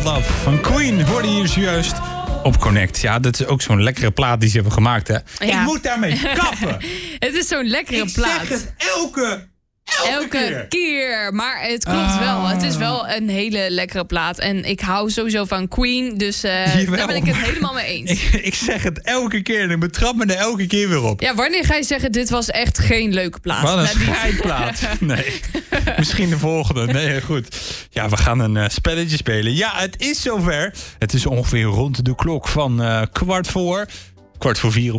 About Love van Queen hoorde je zojuist op Connect. Ja, dat is ook zo'n lekkere plaat die ze hebben gemaakt, hè. Ja. Ik moet daarmee kappen. Het is zo'n lekkere plaat. Ik zeg het elke keer. Maar het klopt wel. Het is wel een hele lekkere plaat. En ik hou sowieso van Queen. Dus daar ben ik het helemaal mee eens. Ik zeg het elke keer en ik betrap me er elke keer weer op. Ja, wanneer ga je zeggen, dit was echt geen leuke plaat? Wat een scheidplaat. Nee, misschien de volgende. Nee, goed. Ja, we gaan een spelletje spelen. Ja, het is zover. Het is ongeveer rond de klok van 4:15 op